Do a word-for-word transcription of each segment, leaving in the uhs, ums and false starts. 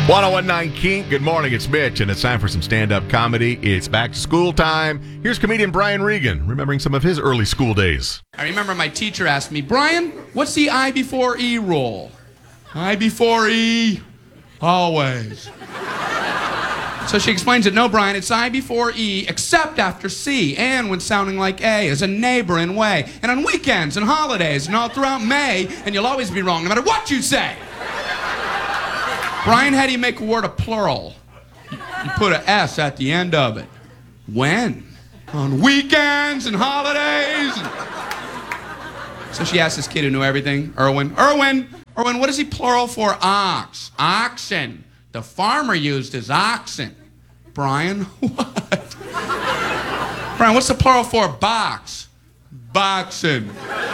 one oh one nine Kink. Good morning, it's Mitch, and it's time for some stand-up comedy. It's back to school time. Here's comedian Brian Regan, remembering some of his early school days. I remember my teacher asked me, Brian, what's the I before E rule? I before E, always. So she explains it, no, Brian, it's I before E, except after C, and when sounding like A, as a neighboring way, and on weekends and holidays, and all throughout May, and you'll always be wrong, no matter what you say. Brian, how do you make a word a plural? You put an S at the end of it. When? On weekends and holidays. So she asked this kid who knew everything, Erwin, Erwin, Erwin, what is he plural for ox? Oxen. The farmer used his oxen. Brian, what? Brian, what's the plural for box? Boxing.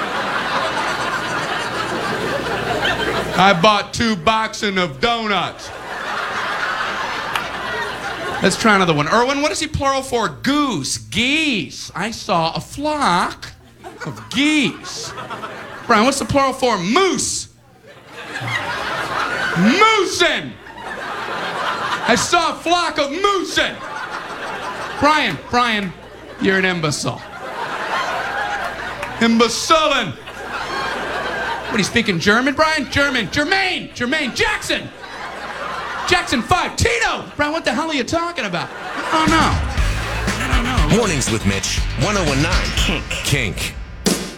I bought two boxing of donuts. Let's try another one. Erwin, what is he plural for goose? Geese. I saw a flock of geese. Brian, what's the plural for moose? Moosin'. I saw a flock of moosin'. Brian, Brian, you're an imbecile. Imbecilin'. What, are you speaking German, Brian? German. Jermaine. Jermaine. Jackson. Jackson five. Tito. Brian, what the hell are you talking about? I don't know. I don't know. Mornings with Mitch. one oh one nine Kink. Kink.